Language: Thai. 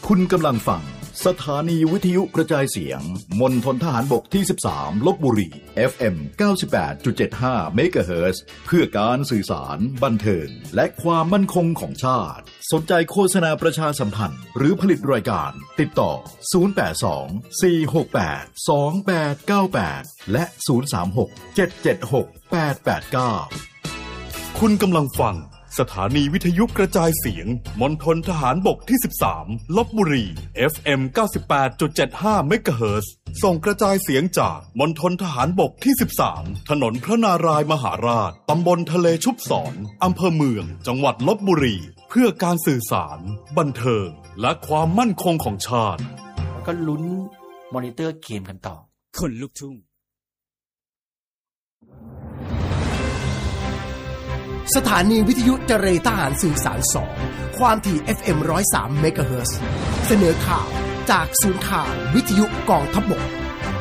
คุณกำลังฟังสถานีวิทยุกระจายเสียงมณฑลทหารบกที่13ลพบุรี FM 98.75 เมกะเฮิรตซ์เพื่อการสื่อสารบันเทิงและความมั่นคงของชาติสนใจโฆษณาประชาสัมพันธ์หรือผลิตรายการติดต่อ082 468 2898และ036 776 889 คุณกำลังฟังสถานีวิทยุกระจายเสียงมณฑลทหารบกที่13ลพบุรี FM 98.75 เมกะเฮิรตซ์ส่งกระจายเสียงจากมณฑลทหารบกที่13ถนนพระนารายมหาราชตำบลทะเลชุบศรอำเภอเมืองจังหวัดลพบุรีเพื่อการสื่อสารบันเทิงและความมั่นคงของชาติก็ลุ้นมอนิเตอร์เกมกันต่อคนลุกทุ่งสถานีวิทยุเจรทหารสื่อสาร2ความถี่ FM 103 เมกะเฮิรตซ์เสนอข่าวจากศูนย์ข่าววิทยุกองทัพบก